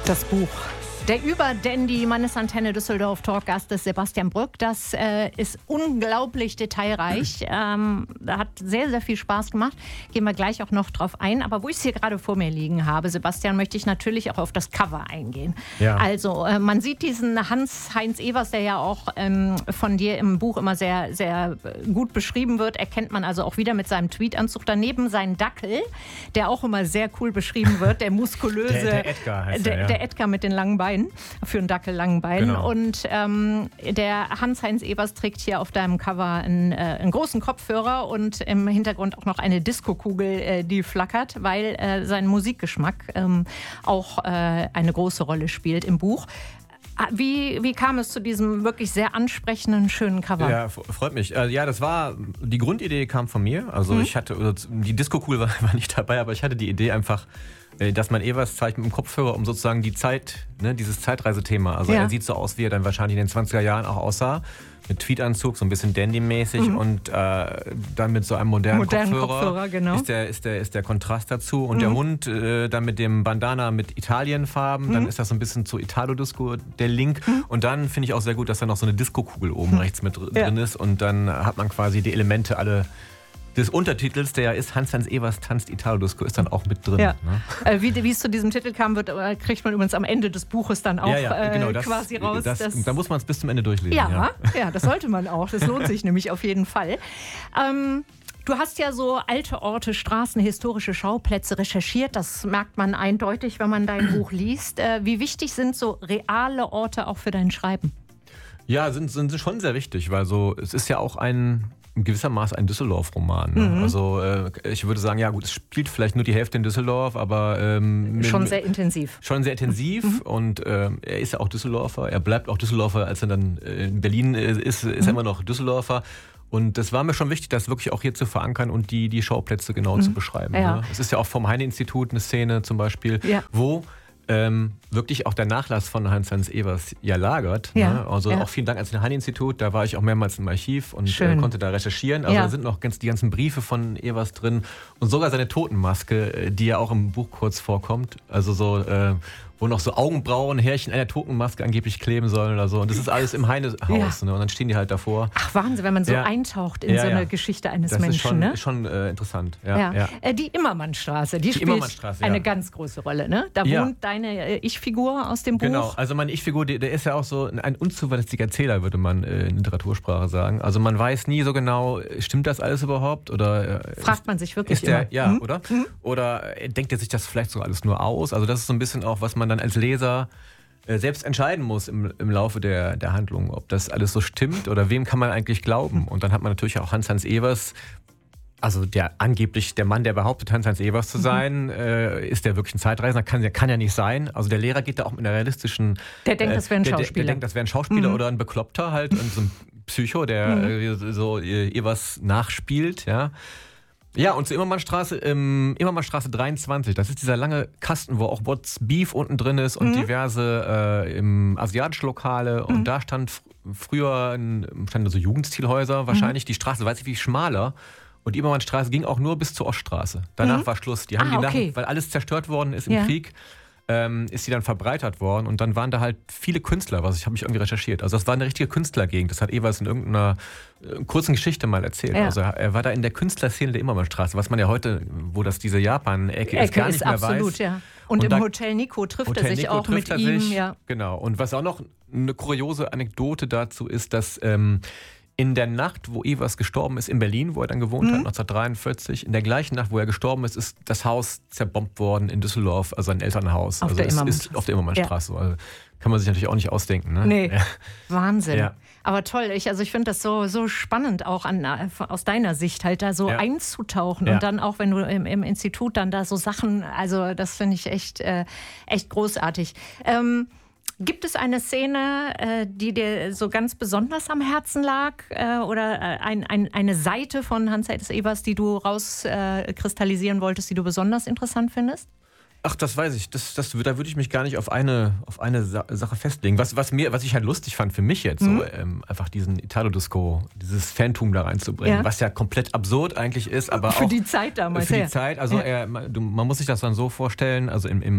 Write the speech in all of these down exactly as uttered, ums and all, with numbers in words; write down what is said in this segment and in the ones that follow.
Das Buch. Der Überdandy Mannesantenne Düsseldorf Talkgast ist Sebastian Brück. Das äh, ist unglaublich detailreich. Ähm, hat sehr, sehr viel Spaß gemacht. Gehen wir gleich auch noch drauf ein. Aber wo ich es hier gerade vor mir liegen habe, Sebastian, möchte ich natürlich auch auf das Cover eingehen. Ja. Also äh, man sieht diesen Hans-Heinz Ewers, der ja auch ähm, von dir im Buch immer sehr, sehr gut beschrieben wird. Erkennt man also auch wieder mit seinem Tweetanzug. Daneben seinen Dackel, der auch immer sehr cool beschrieben wird. Der muskulöse, der, der Edgar heißt der, er, ja. der Edgar mit den langen Beinen. Für einen Dackel langen Beinen. Genau. Und ähm, der Hans-Heinz Ewers trägt hier auf deinem Cover einen, äh, einen großen Kopfhörer und im Hintergrund auch noch eine Diskokugel, äh, die flackert, weil äh, sein Musikgeschmack ähm, auch äh, eine große Rolle spielt im Buch. Wie, wie kam es zu diesem wirklich sehr ansprechenden, schönen Cover? Ja, freut mich. Ja, das war, die Grundidee kam von mir. Also mhm. ich hatte, die Disco-Kugel war, war nicht dabei, aber ich hatte die Idee einfach, dass man Ewers zeigt mit dem Kopfhörer, um sozusagen die Zeit, ne, dieses Zeitreisethema. Also ja. Er sieht so aus, wie er dann wahrscheinlich in den zwanziger Jahren auch aussah. Mit Tweetanzug, so ein bisschen Dandy-mäßig mhm. und äh, dann mit so einem modernen, modernen Kopfhörer, Kopfhörer genau. ist, der, ist, der, ist der Kontrast dazu. Und mhm. der Hund äh, dann mit dem Bandana mit Italienfarben, mhm. dann ist das so ein bisschen zu Italo-Disco der Link. Mhm. Und dann finde ich auch sehr gut, dass da noch so eine Disco-Kugel oben mhm. rechts mit ja. drin ist. Und dann hat man quasi die Elemente alle des Untertitels, der ja ist Hans-Heinz Ewers tanzt Italo-Disco, ist dann auch mit drin. Ja. Ne? Äh, wie, wie es zu diesem Titel kam, wird, äh, kriegt man übrigens am Ende des Buches dann auch ja, ja, genau, äh, das, quasi raus. Das, dass, da muss man es bis zum Ende durchlesen. Ja, ja. ja, das sollte man auch. Das lohnt sich nämlich auf jeden Fall. Ähm, Du hast ja so alte Orte, Straßen, historische Schauplätze recherchiert. Das merkt man eindeutig, wenn man dein Buch liest. Äh, wie wichtig sind so reale Orte auch für dein Schreiben? Ja, sind, sind schon sehr wichtig, weil so, es ist ja auch ein in gewissermaßen ein Düsseldorf-Roman. Ne? Mhm. Also äh, ich würde sagen, ja gut, es spielt vielleicht nur die Hälfte in Düsseldorf, aber ähm, schon mit, sehr intensiv. Schon sehr intensiv mhm. und äh, er ist ja auch Düsseldorfer. Er bleibt auch Düsseldorfer, als er dann in Berlin ist, ist mhm. er immer noch Düsseldorfer. Und das war mir schon wichtig, das wirklich auch hier zu verankern und die, die Schauplätze genau mhm. zu beschreiben. Ja. Ne? Es ist ja auch vom Heine-Institut eine Szene zum Beispiel, ja. wo Ähm, wirklich auch der Nachlass von Hans-Heinz Ewers ja lagert. Ja, ne? Also ja. auch vielen Dank ans Heine-Institut, da war ich auch mehrmals im Archiv und äh, konnte da recherchieren. Also ja. da sind noch ganz, die ganzen Briefe von Ewers drin und sogar seine Totenmaske, die ja auch im Buch kurz vorkommt. Also so, äh, wo noch so Augenbrauen, Härchen einer Totenmaske angeblich kleben sollen oder so. Und das ist alles im Heine-Haus. Ja. Ne? Und dann stehen die halt davor. Ach Wahnsinn, wenn man so ja. eintaucht in ja, so eine ja. Geschichte eines das Menschen. Das ist schon, ne? ist schon äh, interessant. Ja, ja. Ja. Äh, die Immermannstraße, die, die spielt Immermannstraße, eine ja. ganz große Rolle. Ne? Da ja. wohnt deine äh, Ich-Figur aus dem Buch. Genau, also meine Ich-Figur, der, der ist ja auch so ein unzuverlässiger Erzähler, würde man äh, in Literatursprache sagen. Also man weiß nie so genau, stimmt das alles überhaupt? Oder äh, fragt man sich wirklich ist der, immer. Ja, mhm. oder? Mhm. Oder äh, denkt er sich das vielleicht so alles nur aus? Also das ist so ein bisschen auch, was man dann als Leser äh, selbst entscheiden muss im, im Laufe der, der Handlung, ob das alles so stimmt oder wem kann man eigentlich glauben? Und dann hat man natürlich auch Hans-Heinz Ewers. Also der angeblich der Mann, der behauptet, Hans-Heinz Ewers zu sein, mhm. äh, ist der wirklich ein Zeitreisender? Kann, der kann ja nicht sein. Also der Lehrer geht da auch mit einer realistischen... Der denkt, äh, das wäre ein der, Schauspieler. Der, der denkt, das wäre ein Schauspieler mhm. oder ein Bekloppter halt. Und so ein Psycho, der mhm. äh, so äh, Ewers nachspielt. Ja, ja und zur Immermannstraße, ähm, Immermannstraße dreiundzwanzig. Das ist dieser lange Kasten, wo auch What's Beef unten drin ist und mhm. diverse äh, im asiatische Lokale. Und mhm. da stand fr- früher ein, standen so Jugendstilhäuser wahrscheinlich. Mhm. Die Straße, weiß ich wie, schmaler. Und die Immermannstraße ging auch nur bis zur Oststraße. Danach mhm. war Schluss. Die haben ah, die okay. nach, weil alles zerstört worden ist im ja. Krieg, ähm, ist sie dann verbreitert worden. Und dann waren da halt viele Künstler, was ich habe mich irgendwie recherchiert. Also das war eine richtige Künstlergegend. Das hat Ewers in irgendeiner äh, kurzen Geschichte mal erzählt. Ja. Also er war da in der Künstlerszene der Immermannstraße, was man ja heute, wo das diese Japan-Ecke ist, gar nicht ist mehr absolut, weiß. Ja. Und, und im da, Hotel Nico trifft Hotel er sich Nico auch mit er ihm. Sich, ja. Genau. Und was auch noch eine kuriose Anekdote dazu ist, dass ähm, in der Nacht, wo Ewers gestorben ist, in Berlin, wo er dann gewohnt mhm. hat, neunzehnhundertdreiundvierzig, in der gleichen Nacht, wo er gestorben ist, ist das Haus zerbombt worden in Düsseldorf, also ein Elternhaus. Auf also der es Immermannstraße. ist auf der Immermannstraße. Ja. Also kann man sich natürlich auch nicht ausdenken. Ne? Nee, ja. Wahnsinn. Ja. Aber toll, ich, also ich finde das so, so spannend auch an, aus deiner Sicht halt da so ja. einzutauchen ja. und dann auch, wenn du im, im Institut dann da so Sachen, also das finde ich echt, äh, echt großartig. Ähm, Gibt es eine Szene, äh, die dir so ganz besonders am Herzen lag äh, oder äh, ein, ein, eine Seite von Hans-Heinz Ewers, die du rauskristallisieren äh, wolltest, die du besonders interessant findest? Ach, das weiß ich. Das, das, da würde ich mich gar nicht auf eine, auf eine Sa- Sache festlegen. Was, was, mir, was ich halt lustig fand für mich jetzt, mhm. so, ähm, einfach diesen Italo-Disco, dieses Phantom da reinzubringen, ja. was ja komplett absurd eigentlich ist, aber für auch die Zeit damals. Für die ja. Zeit. Also ja. er, man, du, man muss sich das dann so vorstellen, also im, im, im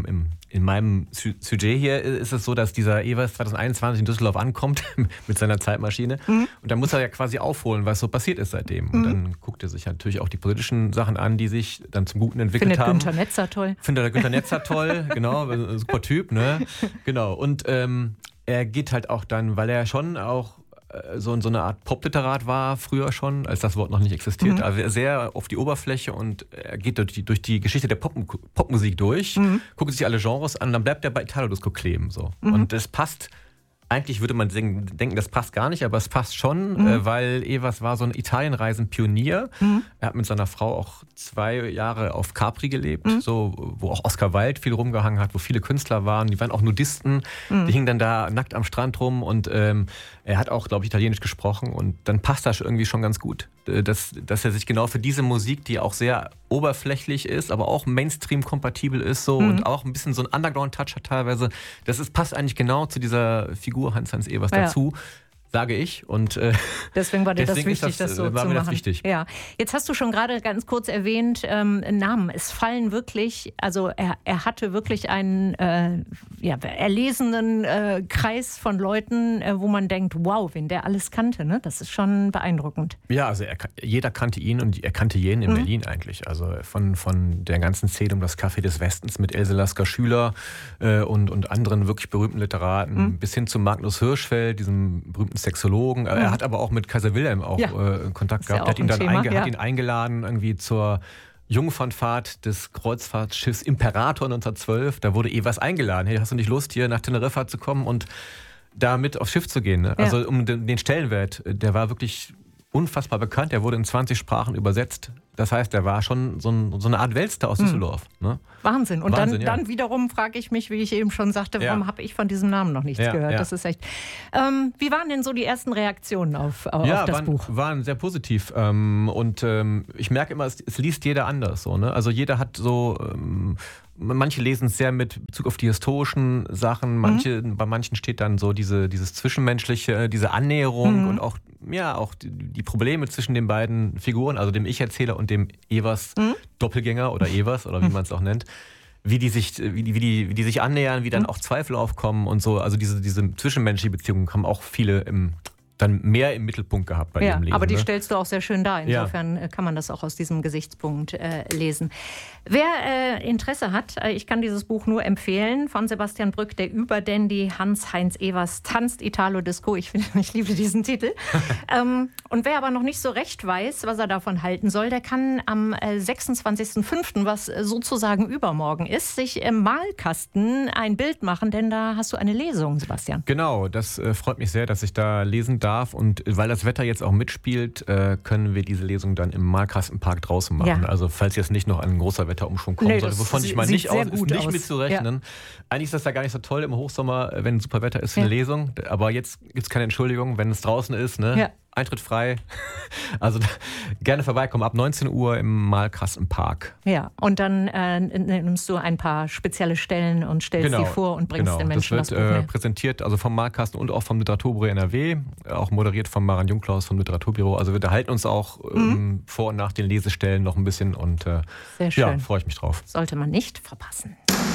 in meinem Sujet hier ist es so, dass dieser Evers zwanzig einundzwanzig in Düsseldorf ankommt mit seiner Zeitmaschine. Mhm. Und dann muss er ja quasi aufholen, was so passiert ist seitdem. Mhm. Und dann guckt er sich natürlich auch die politischen Sachen an, die sich dann zum Guten entwickelt Findet haben. Günter Netzer toll. Findet der Günter Netzer toll, genau, super Typ, ne? Genau. Und ähm, er geht halt auch dann, weil er schon auch so, so eine Art Popliterat war früher schon, als das Wort noch nicht existiert. Mhm. Also sehr auf die Oberfläche und er geht durch die, durch die Geschichte der Pop, Popmusik durch, mhm. guckt sich alle Genres an, dann bleibt er bei Italo Disco kleben. So. Mhm. Und das passt, eigentlich würde man denken, das passt gar nicht, aber es passt schon, mhm. äh, weil Evers war so ein Italienreisen-Pionier. Mhm. Er hat mit seiner Frau auch zwei Jahre auf Capri gelebt, mhm. so, wo auch Oscar Wilde viel rumgehangen hat, wo viele Künstler waren. Die waren auch Nudisten, mhm. die hingen dann da nackt am Strand rum und ähm, er hat auch, glaube ich, Italienisch gesprochen und dann passt das irgendwie schon ganz gut, dass, dass er sich genau für diese Musik, die auch sehr oberflächlich ist, aber auch Mainstream-kompatibel ist so mhm. und auch ein bisschen so einen Underground-Touch hat teilweise, das ist, passt eigentlich genau zu dieser Figur Hans-Heinz Evers ja. dazu. Sage ich. Und, äh, deswegen war dir das wichtig, das, das so war zu mir machen. Das wichtig. Ja. Jetzt hast du schon gerade ganz kurz erwähnt, ähm, Namen. Es fallen wirklich, also er, er hatte wirklich einen äh, ja, erlesenen äh, Kreis von Leuten, äh, wo man denkt, wow, wen der alles kannte. Ne? Das ist schon beeindruckend. Ja, also er, jeder kannte ihn und er kannte jeden in mhm. Berlin eigentlich. Also von, von der ganzen Szene um das Café des Westens mit Else Lasker Schüler äh, und, und anderen wirklich berühmten Literaten mhm. bis hin zu Magnus Hirschfeld, diesem berühmten Sexologen. Mhm. Er hat aber auch mit Kaiser Wilhelm auch ja. äh, Kontakt gehabt. Er hat ihn dann Thema, einge- ja. hat ihn eingeladen irgendwie zur Jungfernfahrt des Kreuzfahrtschiffs Imperator neunzehnhundertzwölf. Da wurde Evers eingeladen. Hey, hast du nicht Lust, hier nach Teneriffa zu kommen und da mit aufs Schiff zu gehen? Ne? Ja. Also um den, den Stellenwert, der war wirklich unfassbar bekannt. Er wurde in zwanzig Sprachen übersetzt. Das heißt, er war schon so, ein, so eine Art Weltstar aus Düsseldorf. Mhm. Ne? Wahnsinn. Und Wahnsinn, dann, ja. dann wiederum frage ich mich, wie ich eben schon sagte, warum ja. habe ich von diesem Namen noch nichts ja, gehört? Ja. Das ist echt. Ähm, wie waren denn so die ersten Reaktionen auf, auf ja, das waren, Buch? waren sehr positiv. Ähm, und ähm, ich merke immer, es, es liest jeder anders. So, ne? Also jeder hat so... Ähm, manche lesen es sehr mit Bezug auf die historischen Sachen, manche, mhm. bei manchen steht dann so diese, dieses Zwischenmenschliche, diese Annäherung mhm. und auch, ja, auch die, die Probleme zwischen den beiden Figuren, also dem Ich-Erzähler und dem Evers mhm. Doppelgänger oder Evers oder wie man es auch nennt, wie die sich, wie die, wie die, wie die sich annähern, wie dann mhm. auch Zweifel aufkommen und so. Also diese, diese zwischenmenschliche Beziehungen haben auch viele im dann mehr im Mittelpunkt gehabt bei ja, ihrem Leben. Aber die ne? stellst du auch sehr schön dar. Insofern ja. kann man das auch aus diesem Gesichtspunkt äh, lesen. Wer äh, Interesse hat, äh, ich kann dieses Buch nur empfehlen, von Sebastian Brück, der Überdandy, Hans-Heinz Evers tanzt Italo Disco. Ich, find, ich liebe diesen Titel. ähm, und wer aber noch nicht so recht weiß, was er davon halten soll, der kann am äh, sechsundzwanzigsten fünften, was sozusagen übermorgen ist, sich im Malkasten ein Bild machen, denn da hast du eine Lesung, Sebastian. Genau, das äh, freut mich sehr, dass ich da lesen darf. darf. Und weil das Wetter jetzt auch mitspielt, äh, können wir diese Lesung dann im Malkastenpark draußen machen. Ja. Also falls jetzt nicht noch ein großer Wetterumschwung kommen nee, sollte, wovon ich mal nicht aus, ist nicht aus. mit zu rechnen. Ja. Eigentlich ist das ja gar nicht so toll im Hochsommer, wenn super Wetter ist für ja. eine Lesung. Aber jetzt gibt es keine Entschuldigung, wenn es draußen ist. Ne? Ja. Eintritt frei. Also gerne vorbeikommen ab neunzehn Uhr im Malkastenpark. Ja, und dann äh, nimmst du ein paar spezielle Stellen und stellst genau, die vor und bringst genau. den Menschen das. Das wird Buch äh, präsentiert, also vom Malkasten und auch vom Literaturbüro N R W, auch moderiert von Maren Jungklaus vom Literaturbüro. Also wir unterhalten uns auch mhm. ähm, vor und nach den Lesestellen noch ein bisschen und äh, Sehr schön. Ja, freue ich mich drauf. Sollte man nicht verpassen.